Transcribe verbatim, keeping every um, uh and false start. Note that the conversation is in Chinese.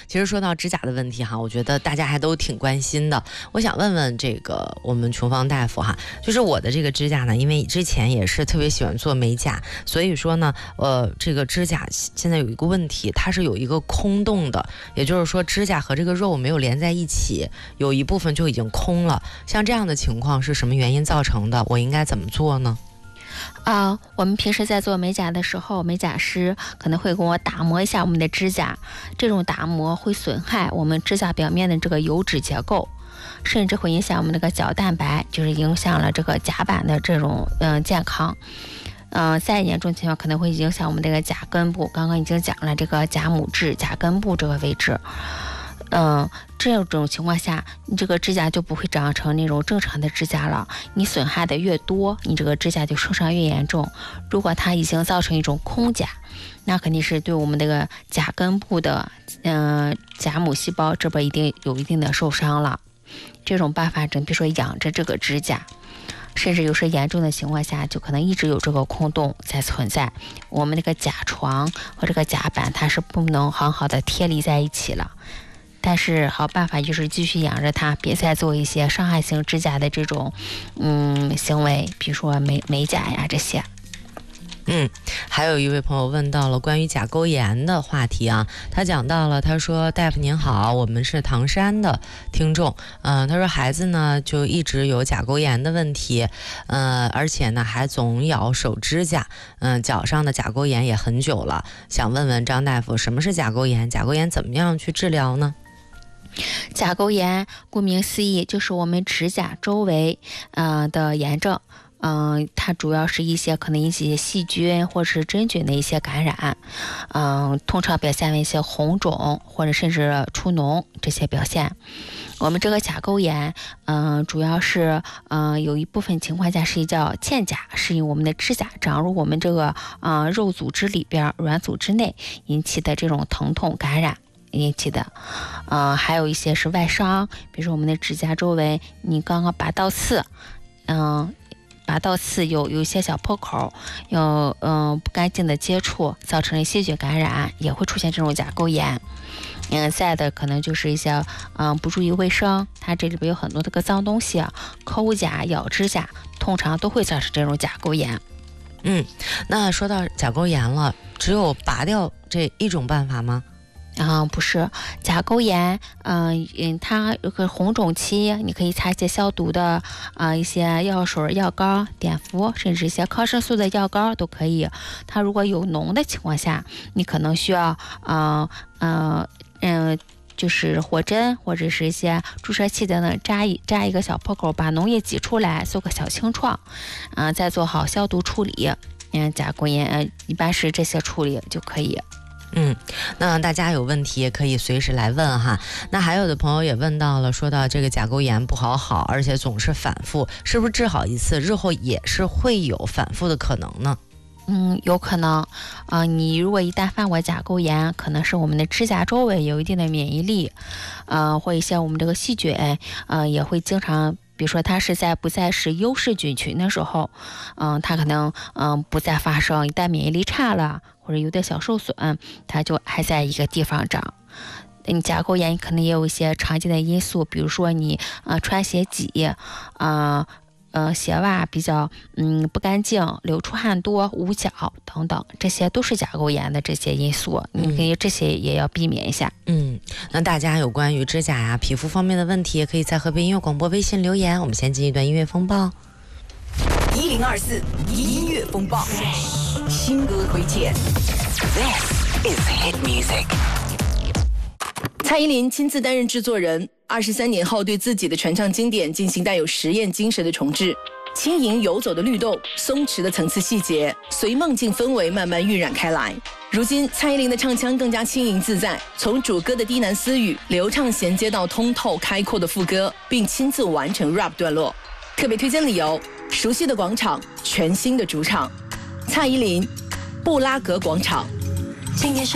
其实说到指甲的问题哈，我觉得大家还都挺关心的。我想问问这个我们琼芳大夫哈，就是我的这个指甲呢，因为之前也是特别喜欢做美甲，所以说呢，呃，这个指甲现在有一个问题，它是有一个空洞的，也就是说指甲和这个肉没有连在一起，有一部分就已经空了。像这样的情况是什么原因造成的？我应该怎么做呢？ 啊、呃，我们平时在做美甲的时候，美甲师可能会给我打磨一下我们的指甲，这种打磨会损害我们指甲表面的这个油脂结构，甚至会影响我们这个角蛋白，就是影响了这个甲板的这种嗯、呃、健康。嗯、呃，再严重情况可能会影响我们这个甲根部，刚刚已经讲了这个甲母质、甲根部这个位置。嗯，这种情况下，你这个指甲就不会长成那种正常的指甲了。你损害的越多，你这个指甲就受伤越严重。如果它已经造成一种空甲，那肯定是对我们这个甲根部的嗯、呃、甲母细胞这边一定有一定的受伤了。这种办法，你比如说养着这个指甲，甚至有时严重的情况下，就可能一直有这个空洞在存在。我们那个甲床和这个甲板，它是不能很好的贴离在一起了。但是好办法就是继续养着它，别再做一些伤害性指甲的这种嗯行为，比如说美美甲呀这些。 嗯，还有一位朋友问到了关于甲沟炎的话题啊，他讲到了，他说大夫您好，我们是唐山的听众，嗯、呃，他说孩子呢就一直有甲沟炎的问题，呃，而且呢还总咬手指甲，嗯、呃，脚上的甲沟炎也很久了，想问问张大夫，什么是甲沟炎？甲沟炎怎么样去治疗呢？ 甲沟炎顾名思义就是我们指甲周围呃的炎症，嗯、呃，它主要是一些可能引起细菌或者是真菌的一些感染，嗯、呃，通常表现为一些红肿或者甚至出脓这些表现。我们这个甲沟炎，嗯、呃，主要是嗯、呃、有一部分情况下是叫嵌甲，是因为我们的指甲长入我们这个呃肉组织里边软组织内引起的这种疼痛感染引起的，呃，还有一些是外伤，比如说我们的指甲周围，你刚刚拔刀刺，嗯、呃，拔刀刺有有一些小破口，有嗯、呃、不干净的接触，造成了细菌感染，也会出现这种甲沟炎。嗯，再的可能就是一些嗯、呃、不注意卫生，它这里边有很多这个脏东西，抠甲、咬指甲，通常都会造成这种甲沟炎。 嗯，那说到甲沟炎了，只有拔掉这一种办法吗？ 啊、呃，不是，甲沟炎，嗯、呃、嗯，它有个红肿期，你可以擦一些消毒的啊、呃、一些药水、药膏、碘伏，甚至一些抗生素的药膏都可以。它如果有脓的情况下，你可能需要啊呃嗯、呃，就是火针或者是一些注射器等等扎一扎一个小破口，把脓液挤出来，做个小清创，啊、呃，再做好消毒处理。嗯，甲沟炎呃一般是这些处理就可以。 嗯，那大家有问题也可以随时来问哈。那还有的朋友也问到了，说到这个甲沟炎不好好，而且总是反复，是不是治好一次，日后也是会有反复的可能呢？ 嗯，有可能，啊、呃，你如果一旦犯过甲沟炎，可能是我们的指甲周围有一定的免疫力，呃，或一些我们这个细菌，呃，也会经常。比如说它是在不再是优势菌群的时候，嗯、呃，它可能嗯、呃、不再发生，一旦免疫力差了或者有点小受损，它就还在一个地方长。你甲沟炎可能也有一些常见的因素，比如说你呃穿鞋挤，啊、呃。呃，鞋袜比较嗯不干净，流出汗多、捂脚等等，这些都是甲沟炎的这些因素，你可以这些也要避免一下。 嗯，那大家有关于指甲呀、皮肤方面的问题，也可以在河北音乐广播微信留言。我们先进一段音乐风暴。 一零二四音乐风暴，新歌推荐。This is hit music。蔡依林亲自担任制作人，二十三年后对自己的传唱经典进行带有实验精神的重置，轻盈游走的律动，松弛的层次细节，随梦境氛围慢慢晕染开来。如今蔡依林的唱腔更加轻盈自在，从主歌的低喃私语流畅衔接到通透开阔的副歌，并亲自完成 rap 段落。特别推荐理由：熟悉的广场，全新的主场。蔡依林，布拉格广场。今夜